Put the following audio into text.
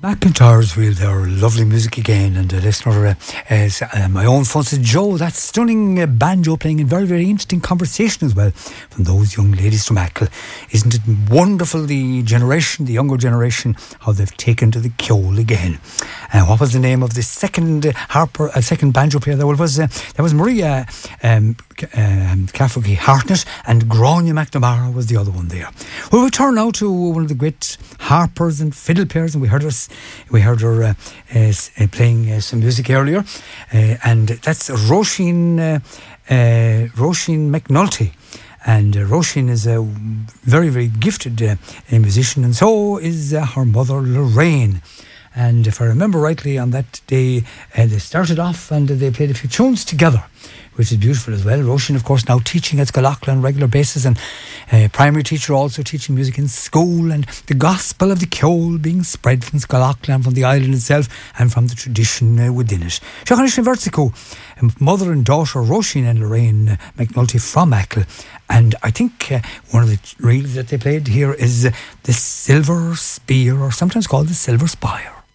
McIntyre's Wheel there, lovely music again, and a listener is my own phone says, Joe, that stunning banjo playing and very, very interesting conversation as well from those young ladies from Achill. Isn't it wonderful, the younger generation, how they've taken to the ceol again. What was the name of the second second banjo player there? Well, that was Maria Cafferty Hartnett, and Gráinne McNamara was the other one there. Well, we turn now to one of the great harpers and fiddle players, and we heard her playing some music earlier, and that's Roisin McNulty. And Roisin is a very, very gifted musician, and so is her mother Lorraine. And if I remember rightly, on that day they started off and they played a few tunes together, which is beautiful as well. Roisin, of course, now teaching at Scollaghlin on a regular basis, and primary teacher, also teaching music in school, and the gospel of the ceol being spread from Scollaghlin, from the island itself, and from the tradition within it. Seachán Vertico, mother and daughter Roisin and Lorraine McNulty from Achill. And I think one of the reels that they played here is the Silver Spear, or sometimes called the Silver Spire.